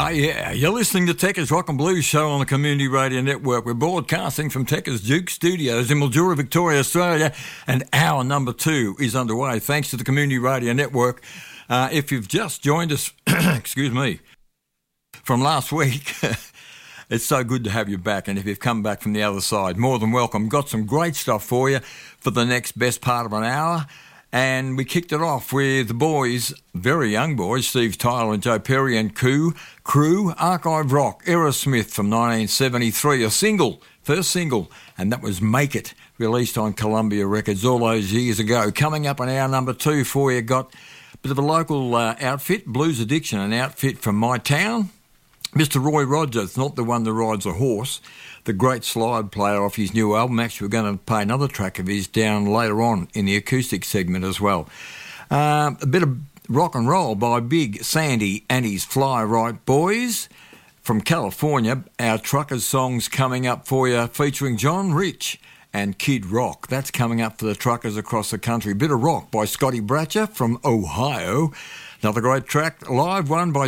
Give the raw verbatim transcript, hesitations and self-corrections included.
Oh, yeah. You're listening to Techers Rock and Blues Show on the Community Radio Network. We're broadcasting from Techers Duke Studios in Mildura, Victoria, Australia, and hour number two is underway, thanks to the Community Radio Network. Uh, if you've just joined us, excuse me, from last week, it's so good to have you back, and if you've come back from the other side, more than welcome. Got some great stuff for you for the next best part of an hour. And we kicked it off with the boys, very young boys, Steve Tyler and Joe Perry and Crew, Crew, Archive Rock, Aerosmith from nineteen seventy-three, a single, first single, and that was Make It, released on Columbia Records all those years ago. Coming up on hour number two for you, got a bit of a local uh, outfit, Blues Addiction, an outfit from my town. Mister Roy Rogers, not the one that rides a horse, the great slide player off his new album. Actually, we're going to play another track of his down later on in the acoustic segment as well. Uh, a bit of rock and roll by Big Sandy and his Fly Right Boys. From California, our Truckers songs coming up for you, featuring John Rich and Kid Rock. That's coming up for the truckers across the country. Bit of rock by Scotty Bratcher from Ohio. Another great track, live one by